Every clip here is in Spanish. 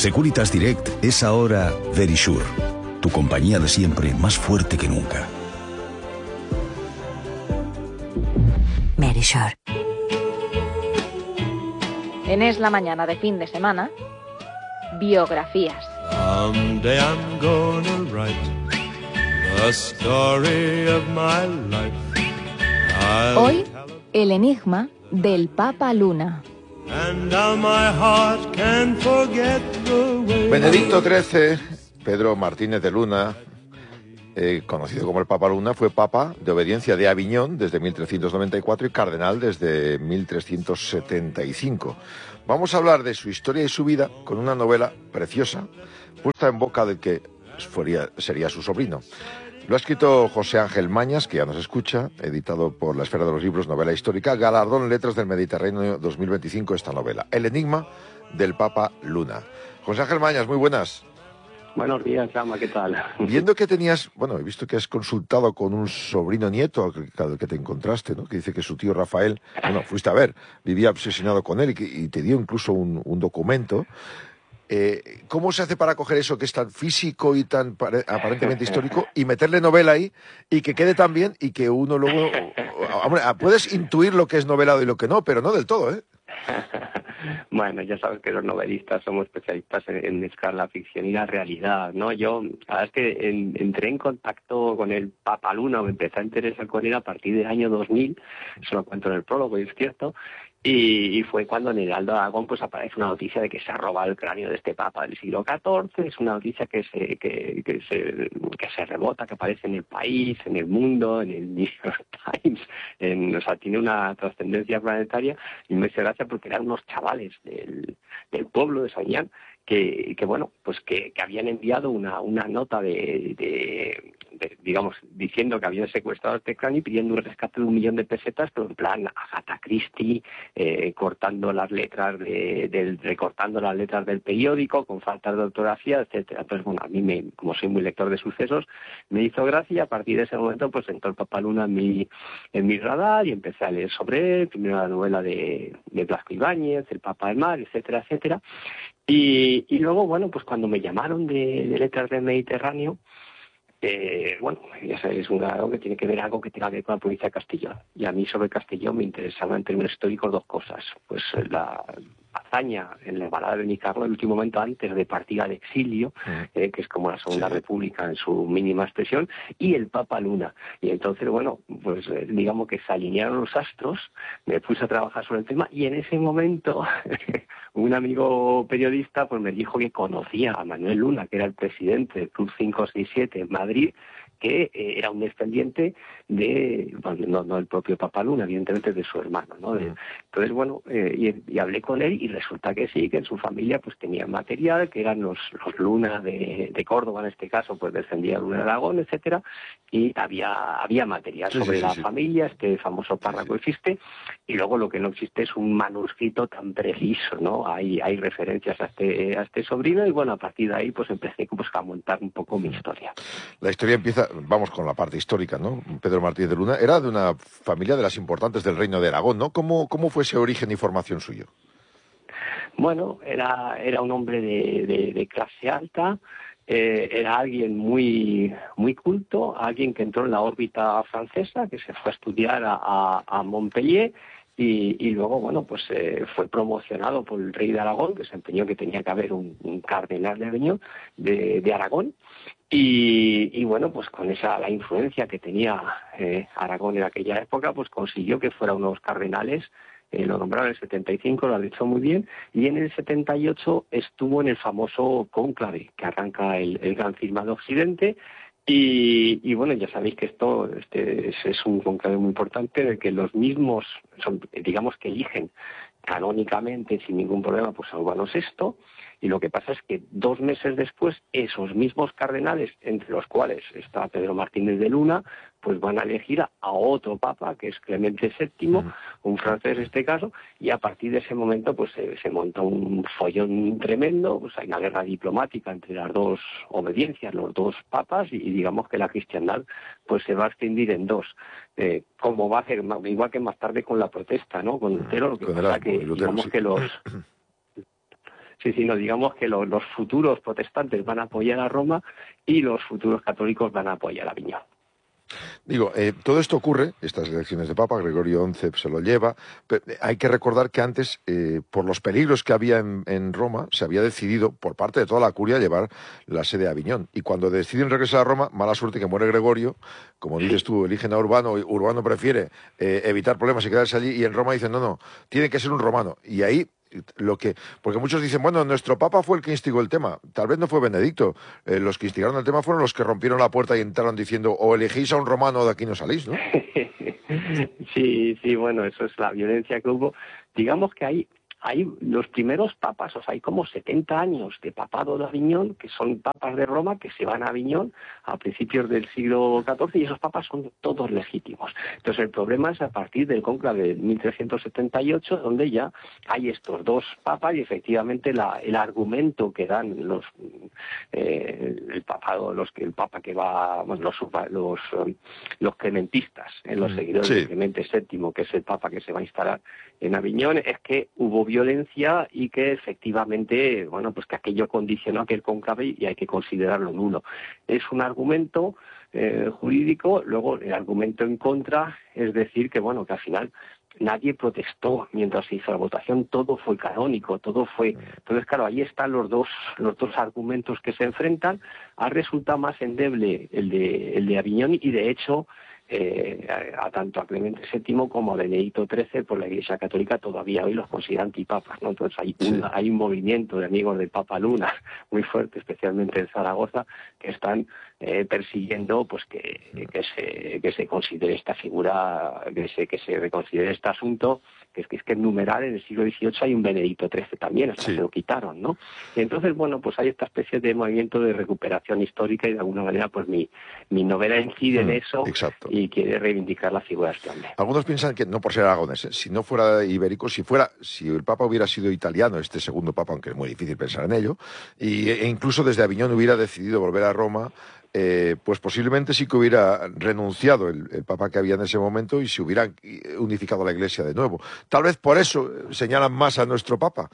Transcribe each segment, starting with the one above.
Securitas Direct es ahora Verisure, tu compañía de siempre más fuerte que nunca. Verisure. En Es la Mañana de fin de semana, biografías. Someday I'm gonna write the story of my life. Hoy, el enigma del Papa Luna. And now my heart can forget the way. Benedicto XIII, Pedro Martínez de Luna, conocido como el Papa Luna, fue papa de obediencia de Aviñón desde 1394 y cardenal desde 1375. Vamos a hablar de su historia y su vida con una novela preciosa, puesta en boca del que sería su sobrino. Lo ha escrito José Ángel Mañas, que ya nos escucha, editado por La Esfera de los Libros, novela histórica, galardón Letras del Mediterráneo 2025, esta novela, El enigma del Papa Luna. José Ángel Mañas, muy buenas. Buenos días, Chama, ¿qué tal? Viendo que tenías, he visto que has consultado con un sobrino nieto que te encontraste, ¿no? Que dice que su tío Rafael, fuiste a ver, vivía obsesionado con él y te dio incluso un documento. ¿Cómo se hace para coger eso que es tan físico y tan aparentemente histórico y meterle novela ahí y que quede tan bien y que uno luego... Hombre, puedes intuir lo que es novelado y lo que no, pero no del todo, ¿eh? Bueno, ya sabes que los novelistas somos especialistas en mezclar la ficción y la realidad, ¿no? Yo, la verdad es que entré en contacto con el Papa Luna, o me empecé a interesar con él a partir del año 2000, eso lo cuento en el prólogo, es cierto, y fue cuando en el Heraldo de Aragón pues aparece una noticia de que se ha robado el cráneo de este Papa del siglo XIV. Es una noticia que se rebota, que aparece en El País, en El Mundo, en el New York Times, o sea, tiene una trascendencia planetaria, y me hace gracia porque eran unos chavales del pueblo de Soñán que habían enviado una nota digamos, diciendo que habían secuestrado este cráneo y pidiendo un rescate de 1 millón de pesetas, pero en plan Agatha Christie, recortando las letras del periódico, con faltas de ortografía, etcétera. Entonces, a mí, como soy muy lector de sucesos, me hizo gracia, y a partir de ese momento pues entró el Papa Luna en mi radar, y empecé a leer sobre él, primero la novela de Blasco Ibáñez, El Papa del Mar, etcétera, etcétera. Y luego, pues cuando me llamaron de Letras del Mediterráneo, ya sabes, algo que tiene que ver con la provincia de Castellón. Y a mí sobre Castellón me interesaban en términos históricos dos cosas. Pues la hazaña en la balada de Benicarló, el último momento antes de partir al exilio, que es como la Segunda República en su mínima expresión, y el Papa Luna. Y entonces, digamos que se alinearon los astros, me puse a trabajar sobre el tema, y en ese momento un amigo periodista pues me dijo que conocía a Manuel Luna, que era el presidente del Club 567 en Madrid, que era un descendiente no el propio Papa Luna, evidentemente de su hermano, ¿no? Entonces, y hablé con él, y resulta que sí, que en su familia pues tenía material, que eran los Luna de Córdoba, en este caso, pues descendía Luna de Aragón, etcétera, y había material sobre la familia, este famoso párrafo existe, y luego lo que no existe es un manuscrito tan preciso, ¿no? Hay referencias a este sobrino, y a partir de ahí pues empecé a montar un poco mi historia. La historia empieza, vamos con la parte histórica, ¿no? Pedro Martínez de Luna era de una familia de las importantes del Reino de Aragón, ¿no? ¿Cómo fue ese origen y formación suyo? Bueno, era un hombre de clase alta, era alguien muy, muy culto, alguien que entró en la órbita francesa, que se fue a estudiar a Montpellier, y luego, fue promocionado por el rey de Aragón, que se empeñó que tenía que haber un cardenal de Aviñón, de Aragón, y pues con la influencia que tenía Aragón en aquella época, pues consiguió que fuera uno de los cardenales. Lo nombraron en el 75, lo ha dicho muy bien, y en el 78 estuvo en el famoso cónclave que arranca el Gran Cisma de Occidente. Y ya sabéis que este es un cónclave muy importante, de que los mismos digamos que eligen canónicamente sin ningún problema pues a Urbano VI, y lo que pasa es que 2 meses después esos mismos cardenales, entre los cuales está Pedro Martínez de Luna, pues van a elegir a otro papa, que es Clemente VII, un francés en este caso, y a partir de ese momento pues se monta un follón tremendo, pues hay una guerra diplomática entre las dos obediencias, los dos papas, y digamos que la cristiandad pues se va a extinguir en dos, como va a hacer igual que más tarde con la protesta, ¿no? Con Lutero, lo que pasa que digamos que sí, no, digamos que los futuros protestantes van a apoyar a Roma y los futuros católicos van a apoyar a Aviñón. Digo, todo esto ocurre, estas elecciones de Papa, Gregorio XI se lo lleva, pero hay que recordar que antes, por los peligros que había en Roma, se había decidido, por parte de toda la curia, llevar la sede a Aviñón. Y cuando deciden regresar a Roma, mala suerte que muere Gregorio, como dices tú, eligen a Urbano, y Urbano prefiere evitar problemas y quedarse allí, y en Roma dicen, no, tiene que ser un romano. Y ahí porque muchos dicen, bueno, nuestro Papa fue el que instigó el tema. Tal vez no fue Benedicto. Los que instigaron el tema fueron los que rompieron la puerta y entraron diciendo, o elegís a un romano o de aquí no salís, ¿no? Sí, bueno, eso es la violencia que hubo. Digamos que hay los primeros papas, o sea, hay como 70 años de papado de Aviñón, que son papas de Roma, que se van a Aviñón a principios del siglo XIV, y esos papas son todos legítimos. Entonces el problema es a partir del cónclave de 1378, donde ya hay estos dos papas, y efectivamente el argumento que dan el papa que va, bueno, los clementistas, los seguidores de Clemente VII, que es el papa que se va a instalar en Aviñón, es que hubo violencia y que efectivamente, bueno, pues que aquello condicionó aquel cónclave y hay que considerarlo nulo. Es un argumento jurídico. Luego el argumento en contra es decir que, bueno, que al final nadie protestó mientras se hizo la votación, todo fue canónico, todo fue... Entonces, claro, ahí están los dos argumentos que se enfrentan. Ha resultado más endeble el de Aviñón, y de hecho tanto a Clemente VII como a Benedicto XIII, por la Iglesia Católica todavía hoy los considera antipapas, ¿no? Entonces hay un movimiento de amigos del Papa Luna muy fuerte, especialmente en Zaragoza, que están persiguiendo pues que se considere esta figura, que se reconsidere este asunto, que es que en numeral en el siglo XVIII hay un Benedicto XIII también, hasta se lo quitaron, ¿no? Y entonces, bueno, pues hay esta especie de movimiento de recuperación histórica, y de alguna manera pues mi novela incide en eso. Exacto. Y quiere reivindicar la figura de este hombre. Algunos piensan que, no por ser aragonés, si no fuera ibérico, si el Papa hubiera sido italiano, este segundo Papa, aunque es muy difícil pensar en ello, e incluso desde Aviñón hubiera decidido volver a Roma, pues posiblemente sí que hubiera renunciado el Papa que había en ese momento y se hubiera unificado la Iglesia de nuevo. Tal vez por eso señalan más a nuestro Papa.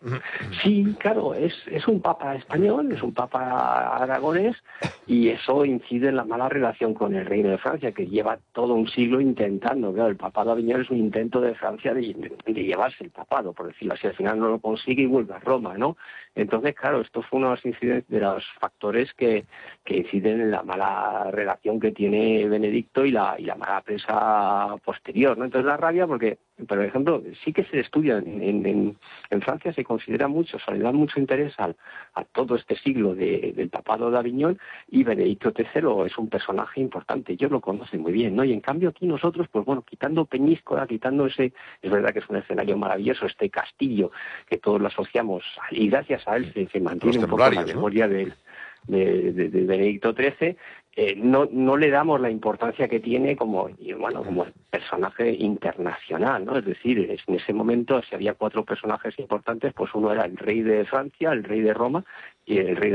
Sí, claro, es un papa español, es un papa aragonés, y eso incide en la mala relación con el Reino de Francia, que lleva todo un siglo intentando. Claro, el papado de Aviñón es un intento de Francia de llevarse el papado, por decirlo así. Al final no lo consigue y vuelve a Roma, ¿no? Entonces, claro, esto fue uno de los factores que inciden en la mala relación que tiene Benedicto y la mala prensa posterior, ¿no? Entonces la rabia, porque, por ejemplo, sí que se estudia en Francia, se considera mucho, o sea, le dan mucho interés a todo este siglo del papado de Aviñón, y Benedicto III es un personaje importante, ellos lo conocen muy bien, ¿no? Y en cambio aquí nosotros, pues bueno, quitando Peñíscola, quitando es verdad que es un escenario maravilloso, este castillo que todos lo asociamos, y gracias a él se mantiene un poco la memoria, ¿no?, de Benedicto XIII, no le damos la importancia que tiene como personaje internacional, ¿no? Es decir, en ese momento, si había 4 personajes importantes, pues uno era el rey de Francia, el rey de Roma, el rey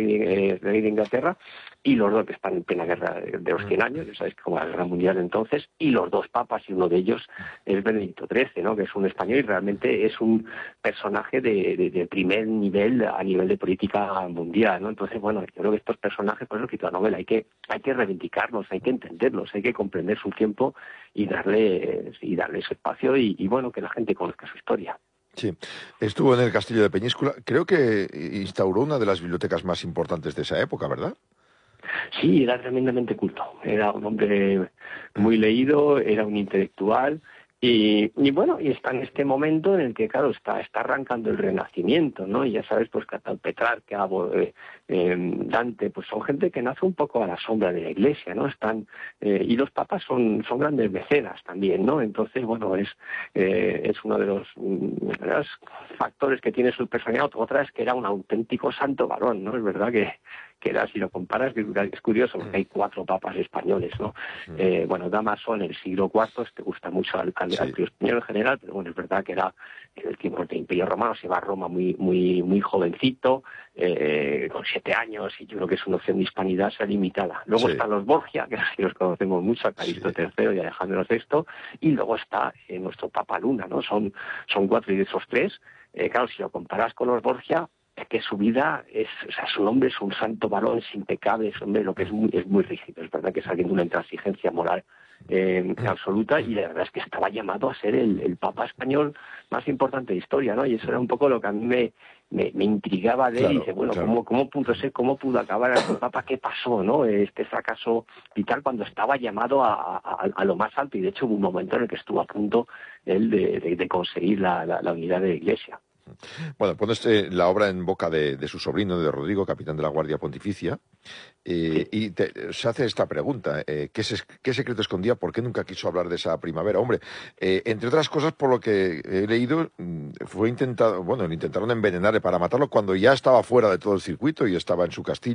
de Inglaterra, y los dos que están en plena guerra de los 100 años, ya sabéis, como la guerra mundial entonces, y los 2 papas, y uno de ellos es Benedicto XIII, ¿no?, que es un español y realmente es un personaje de primer nivel a nivel de política mundial, ¿no? Entonces, bueno, yo creo que estos personajes, por eso he escrito la novela, hay que reivindicarlos, hay que entenderlos, hay que comprender su tiempo y darles espacio y bueno, que la gente conozca su historia. Sí, estuvo en el castillo de Peñíscola, creo que instauró una de las bibliotecas más importantes de esa época, ¿verdad? Sí, era tremendamente culto, era un hombre muy leído, era un intelectual. Y bueno, y está en este momento en el que, claro, está arrancando el Renacimiento, ¿no? Y ya sabes, pues que Petrarca, Dante, pues son gente que nace un poco a la sombra de la Iglesia, ¿no? Y los papas son grandes mecenas también, ¿no? Entonces, bueno, es uno de los factores que tiene su personalidad. Otra es que era un auténtico santo varón, ¿no? Es verdad que era, si lo comparas, es curioso, porque hay 4 papas españoles, ¿no? Damaso en el siglo IV, te gusta mucho al Pío español en general, pero bueno, es verdad que era en el tiempo del Imperio Romano, se va a Roma muy jovencito, con 7 años, y yo creo que su noción de hispanidad se ha limitada. Luego están los Borgia, que así los conocemos mucho, a Calixto III y Alejandro VI, y luego está nuestro Papa Luna, ¿no? Son 4, y de esos 3, claro, si lo comparas con los Borgia, es que su vida o sea, su hombre es un santo varón, es impecable, es hombre, lo que es muy rígido. Es verdad que es alguien de una intransigencia moral absoluta, y la verdad es que estaba llamado a ser el Papa español más importante de historia, ¿no? Y eso era un poco lo que a mí me intrigaba de él. Y dice, bueno, claro. ¿Cómo pudo ser, cómo pudo acabar el Papa? ¿Qué pasó, no? Este fracaso vital cuando estaba llamado a lo más alto, y de hecho hubo un momento en el que estuvo a punto él de conseguir la unidad de la Iglesia. Bueno, pones la obra en boca de su sobrino, de Rodrigo, capitán de la Guardia Pontificia, y se hace esta pregunta, ¿qué secreto escondía? ¿Por qué nunca quiso hablar de esa primavera? Hombre, entre otras cosas, por lo que he leído, le intentaron envenenarle para matarlo cuando ya estaba fuera de todo el circuito y estaba en su castillo.